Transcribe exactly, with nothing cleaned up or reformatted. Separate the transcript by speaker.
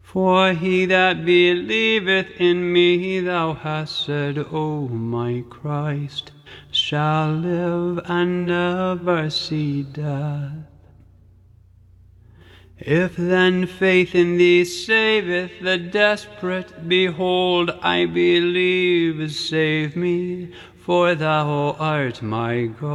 Speaker 1: For he that believeth in me, thou hast said, O my Christ, shall live and never see death. If then faith in thee saveth the desperate, behold, I believe, save me, for thou art my God.